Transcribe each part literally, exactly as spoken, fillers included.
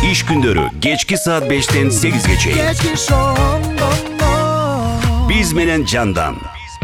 Иш күндөрү кечки саат бештен сегизге чейин. Биз менен Жандан.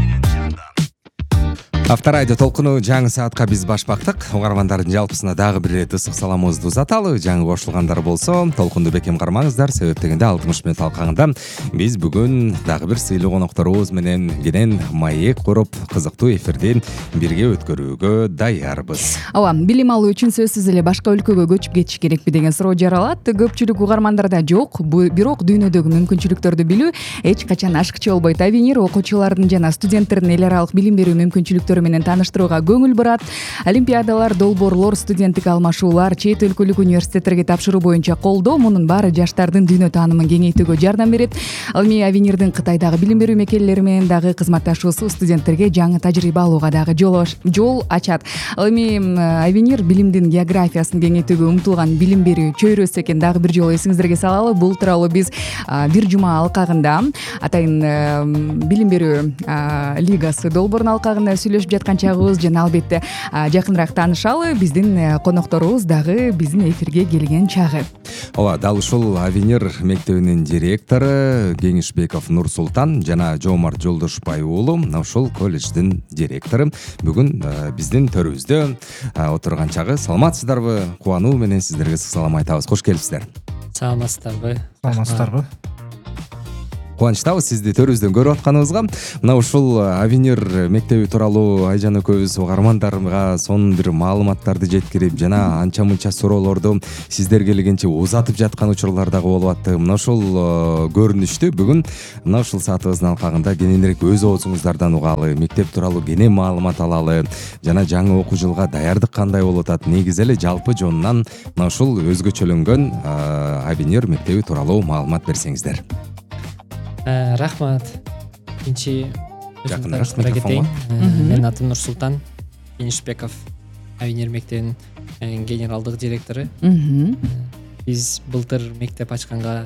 Авторадио толкуну жаңы саатка биз башпактык. Угармандардын жалпысына дагы бир ирет ысык саламыбызды узаталы. Жаңы кошулгандар болсо, толкунду бекем кармаңыздар. Себеп дегенде алтымыш мүнөт талкагында биз бүгүн дагы бир сыйлуу конокторубуз менен кенен маек куруп, кызыктуу эфирден бирге өткөрүүгө даярбыз. Ооба, билим алуу үчүн сөзсүз эле башка өлкөгө көчүп кетиш керекпи деген суроо жаралат. Көпчүлүк угармандарда жок, бирок дүйнөдөгү мүмкүнчүлүктөрдү билүү эч качан ашыкчы болбойт. Авенир окуучулардын жана студенттердин эл аралык билим берүү мүмкүнчүлүктөрү менен тааныштырууга көңүл бурат. Олимпиадалар, долбоорлор, студенттик алмашуулар, чет өлкөлүк университеттерге тапшыруу боюнча колдоо, мунун баары жаштардын дүйнө таанымын кеңейтүүгө жардам берет. Ал эми Авенирдин Кытайдагы билим берүү мекемелери менен дагы кызматташуусу студенттерге жаңы тажрыйба алууга дагы жол ачат. Ал эми Авенир билимдин географиясын кеңейтүүгө умтулган билим берүү чөйрөсү экен. Дагы бир жолу эсиңиздерге салалы. Бул тууралуу биз бир жума алкагында атайын билим берүү лигасы долбоорунун алкагында сүйлөшүп жаткан чагыбыз, жана албетте жакыныраак таанышалы. Биздин конокторубуз дагы биздин эфирге келген чагы. Ооба, дал ушул Авенир мектебинин директору Кеңишбеков Нурсултан жана Жоомарт Жолдошбай уулу, ушул колледждин директору бүгүн биздин төрүбүздө отурган чагы. Саламатсыздарбы? Кубануу менен сиздерге салам айтабыз. Кош келипсиздер. Саламатсыздарбы? Саламатсыздарбы? Кубанычтабыз сизди төрүбүздөн көрүп атканыбызга. Мына ушул Авенир мектеби тууралуу айжан экөөбүз угармандарга сонун бир маалыматтарды жеткирип, жана анча мынча суроолорду сиздер келгенче узатып жаткан учурлар дагы болуп атты. Мына ушул көрүнүштү бүгүн мына ушул саатыбыздын алкагында кененирээк өз оозуңуздардан угалы, мектеп тууралуу кенен маалымат алалы, жана жаңы окуу жылга даярдык кандай болуп атат, негизи эле жалпы жонунан мына ушул өзгөчөлөнгөн Авенир мектеби тууралуу маалымат берсеңиздер. Рахмат. Биринчи жакыныраак микрофонго. Менин атым Нурсултан Кеңишбеков, Авенир мектебинин генералдык директору. Биз былтыр мектеп ачканга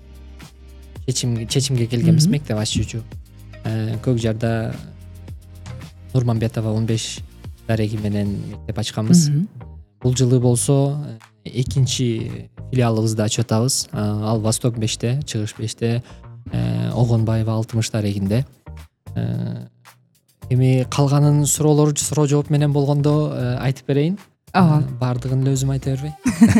чечимге келгенбиз, мектеп ачуучу. Көк Жарда Нурманбетова он беш дареги менен мектеп ачканбыз. Бул жылы болсо экинчи филиалыбызды ачып атабыз. Ал Восток беште, Чыгыш беште, Огонбаева алтымыш дарегинде. Эми калганын суроолор суроо жооп менен болгондо айтып берейин. Ооба. Бардыгын эле өзүм айта бербей.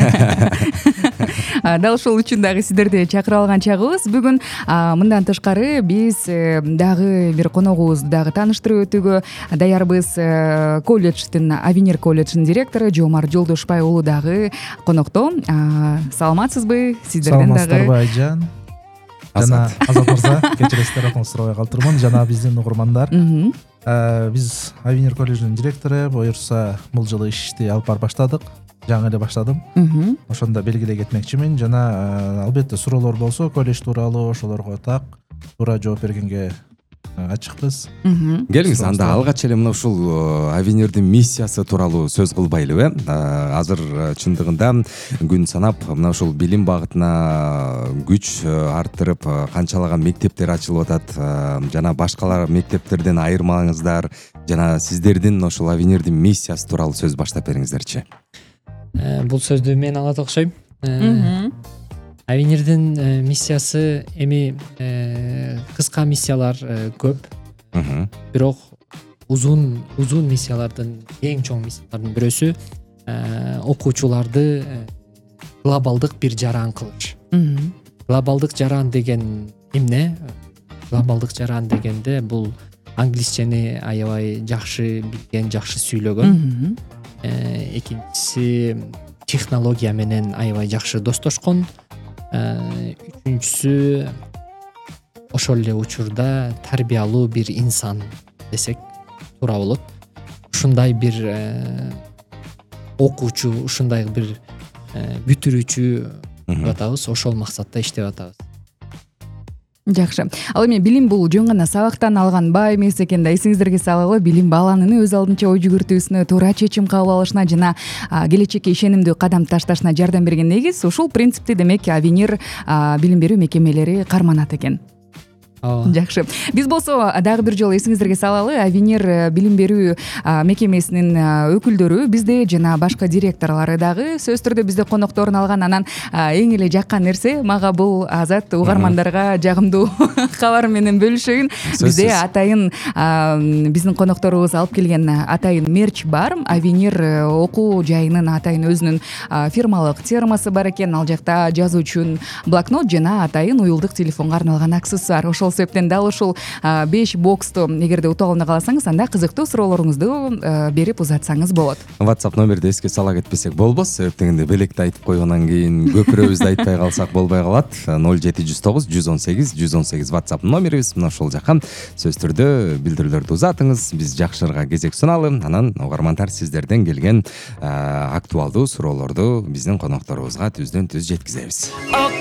Дал ошол үчүн дагы сиздерди чакырып алган чагыбыз. Бүгүн мындан тышкары биз дагы бир коногубузду дагы тааныштырып өтүүгө даярбыз. Колледждин, Авенир колледждин директору Жоомарт Жолдошбай уулу дагы конокто. Саламатсызбы? Сиздерден дагы. Саламатсыздарбы айжан? Жана Азат мырза, кечиресиздер, атыңызды сурабай калтырмын. Жана биздин угармандар. Биз Авенир колледждин директору, буюрса бул жылы ишти алып барып баштадык. Жаңы эле баштадым. Ошондо белгилей кетмекчимин. Жана албетте суроолор болсо колледж тууралуу ошолорго так туура жооп бергенге ачыкпыз. Келиңиз, анда алгач эле мына ушул Авенирдин миссиясы тууралуу сөз кылбайлыбы? Азыр чындыгында күн санап мына ушул билим багытына күч арттырып канчалаган мектептер ачылып атат, жана башкалар мектептерден айырмаңыздар, жана сиздердин ошол Авенирдин миссиясы тууралуу сөз баштап бериңиздерчи. Бул сөздү мен алат окшойм. Авенирдин миссиясы эми кыска миссиялар көп. Бирок узун узун миссиялардын эң чоң миссиялардын бирөөсү окуучуларды глобалдык бир жаран кылыш. Глобалдык жаран деген эмне? Глобалдык жаран дегенде бул англисчени аябай жакшы билген, жакшы сүйлөгөн. Экинчиси технология менен аябай жакшы достошкон. Үчүнчүсү ошол эле учурда тарбиялуу бир инсан десек туура болот. Ушундай бир окуучу, ушундай бир бүтүрүүчү деп атабыз. Ошол максатта иштеп атабыз. Жакшы. Ал эми билим бул жөн гана сабактан алган баа эмес экен да. Эсиңиздерге салалы, билим баланын өз алдынча ой жүгүртүүсүнө, туура чечим кабыл алышына жана келечекке ишенимдүү кадам ташташына жардам берген негиз. Ушул принципти демек Авенир билим берүү мекемелери карманат экен. ооба. Жакшы. Биз болсо дагы бир жолу эсиңиздерге салалы, Авенир билим берүү мекемесинин өкүлдөрү бизде жана башка директорлору дагы сөзсүз түрдө бизде конокторун алган. Анан эң эле жаккан нерсе мага бул Азат угармандарга жагымдуу кабар менен бөлүшөйүн. Бизде атайын биздин конокторубуз алып келген атайын мерч бар. Авенир окуу жайынын атайын өзүнүн фирмалык термасы бар экен. Ал жакта жазуу үчүн блокнот жана атайын уюлдук телефонго арналган аксессуар. Ошол себептен дал ушул беш боксту эгерде утуп алганы кааласаңыз, анда кызыктуу суроолоруңузду берип узатсаңыз болот. WhatsApp номерди эске сала кетпесек болбос. Себеп дегенде белекти айтып койгондон кийин көпүрөбүздү айтпай калсак болбой калат. ноль жети жүз тогуз жүз он сегиз жүз он сегиз WhatsApp номерибиз. Мына ошол жака сөзсүз түрдө билдирүүлөрдү узатыңыз. Биз жакшырга кезек суналым. Анан угармандар сиздерден келген актуалдуу суроолорду биздин конокторубузга түздөн түз жеткизебиз.